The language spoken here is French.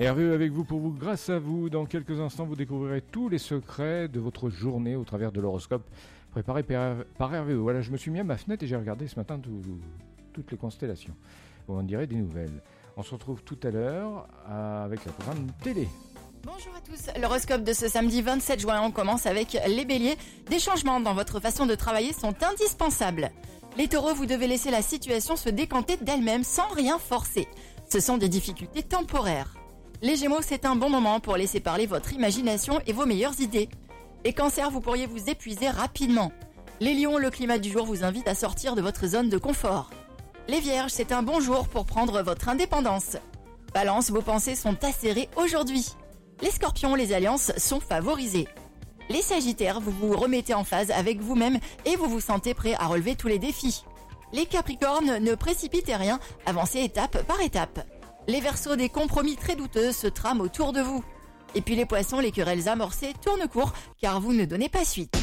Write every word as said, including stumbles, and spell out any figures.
Hervé avec vous pour vous, grâce à vous. Dans quelques instants, vous découvrirez tous les secrets de votre journée au travers de l'horoscope préparé par Hervé. Voilà, je me suis mis à ma fenêtre et j'ai regardé ce matin tout, toutes les constellations. Bon, on dirait des nouvelles. On se retrouve tout à l'heure avec le programme télé. Bonjour à tous, l'horoscope de ce samedi vingt-sept juin, on commence avec les béliers. Des changements dans votre façon de travailler sont indispensables. Les taureaux, vous devez laisser la situation se décanter d'elle-même sans rien forcer. Ce sont des difficultés temporaires. Les gémeaux, c'est un bon moment pour laisser parler votre imagination et vos meilleures idées. Les cancers, vous pourriez vous épuiser rapidement. Les lions, le climat du jour vous invite à sortir de votre zone de confort. Les vierges, c'est un bon jour pour prendre votre indépendance. Balance, vos pensées sont acérées aujourd'hui. Les scorpions, les alliances sont favorisées. Les sagittaires, vous vous remettez en phase avec vous-même et vous vous sentez prêt à relever tous les défis. Les capricornes, ne précipitez rien, avancez étape par étape. Les verseaux, des compromis très douteux se trament autour de vous. Et puis les poissons, les querelles amorcées tournent court car vous ne donnez pas suite.